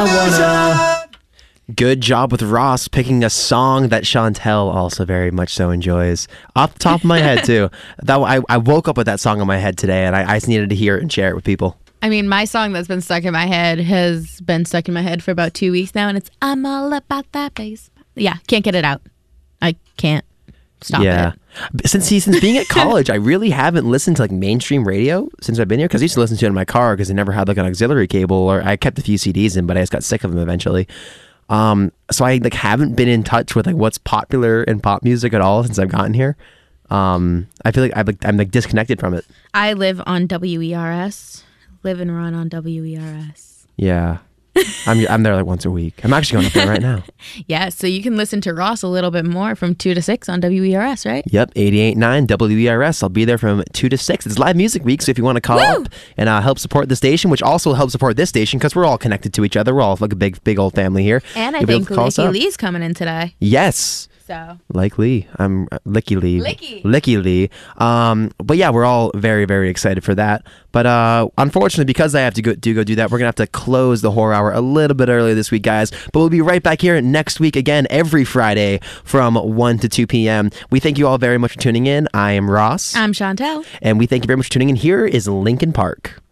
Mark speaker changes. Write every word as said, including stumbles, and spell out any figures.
Speaker 1: wanna.
Speaker 2: Good job with Ross picking a song that Chantel also very much so enjoys. Off the top of my head, too. That I, I woke up with that song in my head today, and I, I just needed to hear it and share it with people.
Speaker 3: I mean, my song that's been stuck in my head has been stuck in my head for about two weeks now, and it's I'm all about that bass. Yeah, can't get it out. I can't stop
Speaker 2: yeah.
Speaker 3: it.
Speaker 2: Since since being at college, I really haven't listened to like mainstream radio since I've been here, because I used to listen to it in my car because I never had like an auxiliary cable, or I kept a few C Ds in, but I just got sick of them eventually. Um, so I like haven't been in touch with like what's popular in pop music at all since I've gotten here. Um, I feel like I've like, I'm like disconnected from it.
Speaker 3: I live on W E R S. Live and run on W E R S.
Speaker 2: Yeah. I'm I'm there like once a week. I'm actually going up there right now.
Speaker 3: Yeah, so you can listen to Ross a little bit more from two to six on W E R S, right?
Speaker 2: Yep, eighty-eight point nine W E R S. I'll be there from two to six. It's live music week, so if you want to call
Speaker 3: Woo!
Speaker 2: up and uh, help support the station, which also helps support this station because we're all connected to each other. We're all like a big, big old family here.
Speaker 3: And I
Speaker 2: You'll be able
Speaker 3: think
Speaker 2: to call us
Speaker 3: Licky
Speaker 2: up.
Speaker 3: Lee's coming in today.
Speaker 2: Yes.
Speaker 3: So
Speaker 2: Like Lee. I'm uh, Licky Lee.
Speaker 3: Licky.
Speaker 2: Licky Lee. Um, but yeah, we're all very, very excited for that. But uh, unfortunately, because I have to go, do go do that, we're going to have to close the horror hour a little bit early this week, guys. But we'll be right back here next week again, every Friday from one to two p.m. We thank you all very much for tuning in. I am Ross.
Speaker 3: I'm Chantel.
Speaker 2: And we thank you very much for tuning in. Here is Linkin Park.